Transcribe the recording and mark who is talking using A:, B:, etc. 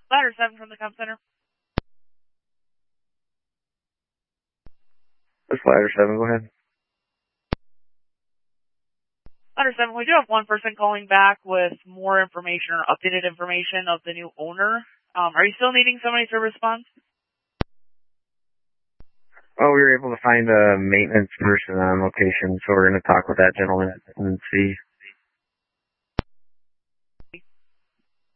A: Ladder 7 from the comp center.
B: This Ladder 7, go ahead.
A: Ladder 7, we do have one person calling back with more information or updated information of the new owner. Are you still needing somebody to respond?
B: Oh, we were able to find a maintenance person on location, so we're going to talk with that gentleman and see